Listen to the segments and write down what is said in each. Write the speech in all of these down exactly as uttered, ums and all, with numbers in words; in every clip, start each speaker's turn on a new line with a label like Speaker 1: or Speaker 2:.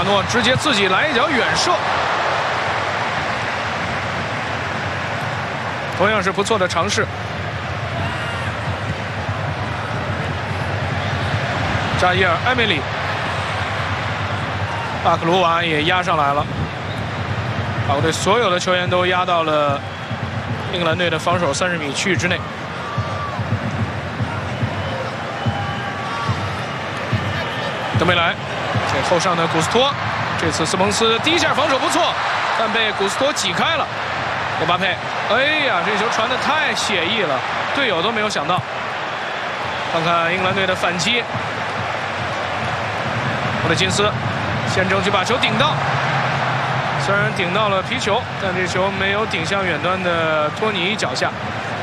Speaker 1: 亚诺直接自己来一脚远射，同样是不错的尝试。扎伊尔、艾梅里、巴克罗瓦也压上来了，法国队所有的球员都压到了英格兰队的防守三十米区域之内。德梅莱给后上的古斯托，这次斯蒙斯第一下防守不错，但被古斯托挤开了。姆巴佩，哎呀，这球传得太写意了，队友都没有想到。看看英格兰队的反击，沃特金斯先争取把球顶到，虽然顶到了皮球，但这球没有顶向远端的托尼脚下。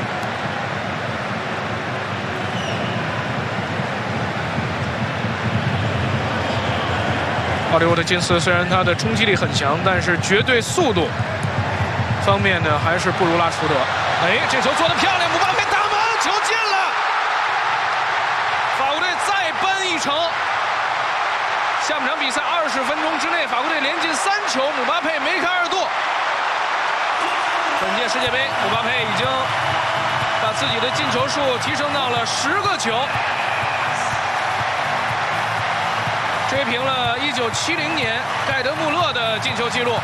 Speaker 1: 奥利沃特金斯虽然他的冲击力很强，但是绝对速度方面呢还是不如拉什福德。哎，这球做得漂亮，姆巴佩打门，球进了，法国队再扳一城。下半场比赛二十分钟之内，法国队连进三球，姆巴佩梅开二度。本届世界杯，姆巴佩已经把自己的进球数提升到了十个球。追平了一九七零年盖德穆勒的进球纪录。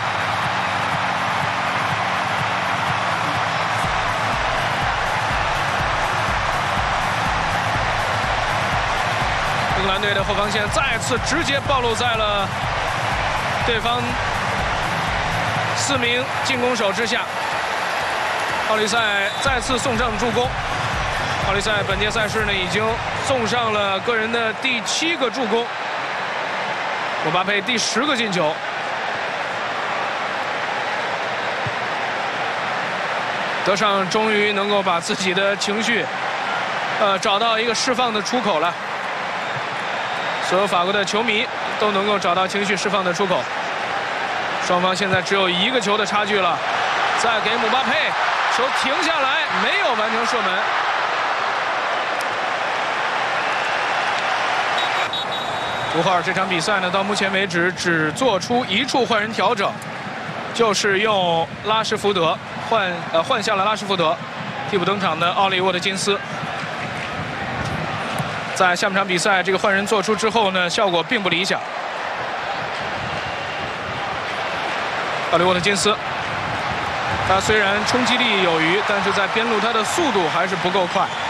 Speaker 1: 英格兰队的后防线再次直接暴露在了对方四名进攻手之下。奥利赛再次送上助攻。奥利赛本届赛事呢已经送上了个人的第七个助攻。姆巴佩第十个进球，德尚终于能够把自己的情绪，呃，找到一个释放的出口了。所有法国的球迷都能够找到情绪释放的出口。双方现在只有一个球的差距了，再给姆巴佩，球停下来，没有完成射门。图赫尔这场比赛呢，到目前为止只做出一处换人调整，就是用拉什福德换呃换下了拉什福德，替补登场的奥利沃特金斯。在下半场比赛这个换人做出之后呢，效果并不理想。奥利沃特金斯，他虽然冲击力有余，但是在边路他的速度还是不够快。